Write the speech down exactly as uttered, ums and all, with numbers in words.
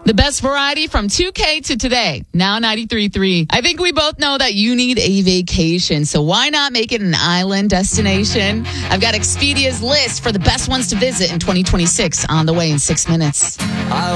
The best variety from two K to today, now ninety-three point three. I think we both know that you need a vacation, so why not make it an island destination? I've got Expedia's list for the best ones to visit in twenty twenty-six on the way in six minutes.